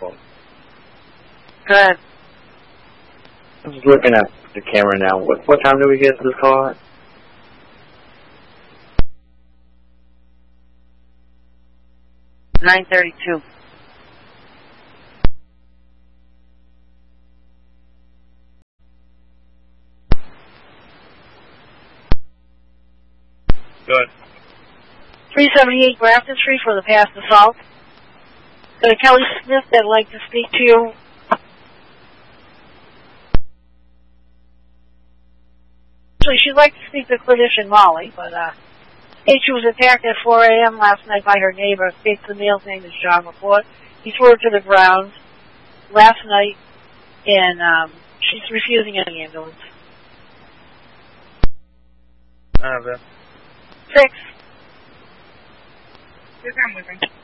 phone. Good. I'm just looking at the camera now. What time did we get this call at? $9:32. Good. 378 Grafton Street for the past assault. Kelly Smith, I'd like to speak to you. Actually, she'd like to speak to clinician Molly, but she was attacked at 4 a.m. last night by her neighbor. The male's name is John McCourt. He threw her to the ground last night, and she's refusing an ambulance. 6. Yes, I'm moving.